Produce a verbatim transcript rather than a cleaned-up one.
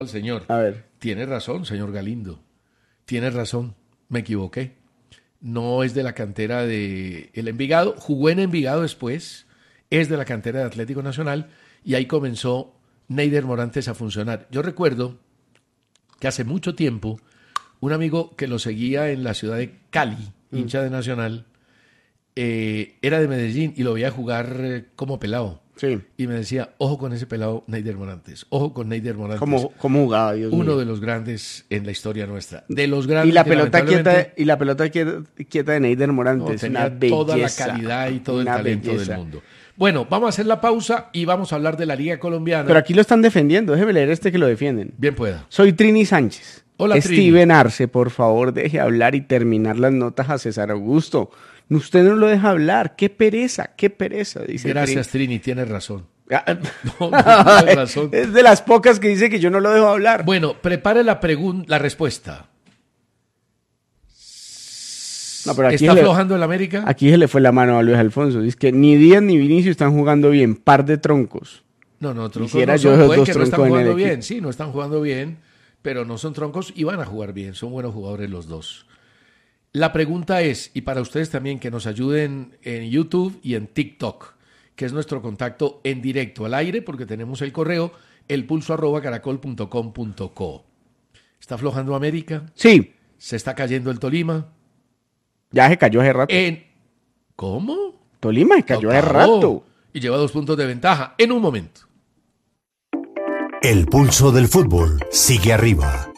Señor, A ver. tiene razón, señor Galindo. Tiene razón, me equivoqué. No es de la cantera de el Envigado, jugó en Envigado después, es de la cantera de Atlético Nacional y ahí comenzó Neider Morantes a funcionar. Yo recuerdo que hace mucho tiempo un amigo que lo seguía en la ciudad de Cali, mm. hincha de Nacional, eh, era de Medellín y lo veía jugar eh, como pelado. Sí. Y me decía, ojo con ese pelado Neider Morantes, ojo con Neider Morantes. ¿Cómo, cómo jugaba, Dios Uno mío? de los grandes en la historia nuestra. De los grandes. Y la que pelota quieta, lamentablemente y la pelota quieta, quieta de Neider no, Morantes. tenía una belleza, toda la calidad y todo el una talento belleza. del mundo. Bueno, vamos a hacer la pausa y vamos a hablar de la Liga Colombiana. Pero aquí lo están defendiendo. Déjeme leer este que lo defienden. Bien pueda. Soy Trini Sánchez. Hola, Steven Trini. Arce, por favor, deje hablar y terminar las notas a César Augusto. Usted no lo deja hablar. Qué pereza, qué pereza, dice Gracias, Trini. Trini, tienes razón. Ah, No, tienes razón. Es de las pocas que dice que yo no lo dejo hablar. Bueno, prepare la pregunta, la respuesta. No, pero aquí ¿Está se le- aflojando el América? Aquí se le fue la mano a Luis Alfonso. Dice que ni Díaz ni Vinicius están jugando bien. Par de troncos. No, no, troncos Quisiera no yo son, esos puede dos que no están troncos en el jugando equipo. bien, sí, no están jugando bien, pero no son troncos y van a jugar bien, son buenos jugadores los dos. La pregunta es, y para ustedes también que nos ayuden en YouTube y en TikTok, que es nuestro contacto en directo al aire, porque tenemos el correo elpulso arroba caracol punto com punto co. ¿Está aflojando América? Sí, ¿Se está cayendo el Tolima? ya se cayó hace rato. En... ¿Cómo? Tolima se cayó hace Tocado. rato. Y lleva dos puntos de ventaja en un momento. El pulso del fútbol sigue arriba.